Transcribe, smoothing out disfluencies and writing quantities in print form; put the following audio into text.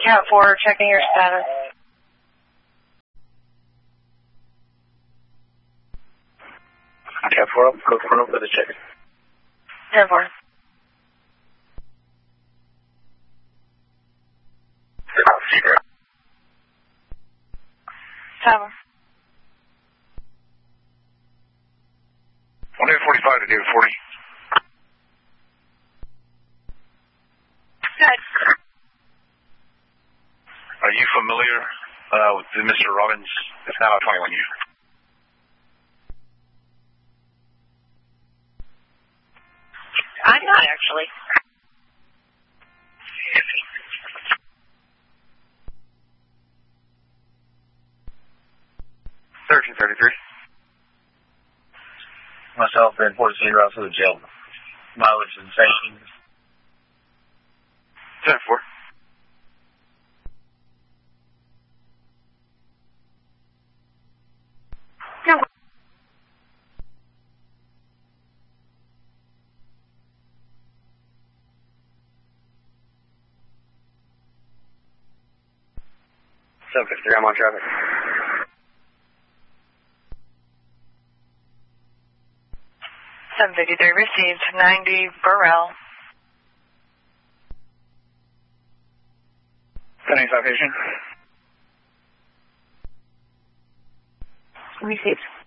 Cat 4, checking your status. Cat 4 up, go front up for the check. 10-4. Secret. Tower. 145 to David 40. Good. Are you familiar with Mr. Robbins? It's now 21 U. I'm not actually. 1333. Myself and 14 routes to the jail. Mileage insane. 10-4. No. I'm on traffic. 753 received. 90 Burrell. 1085 patient. Received.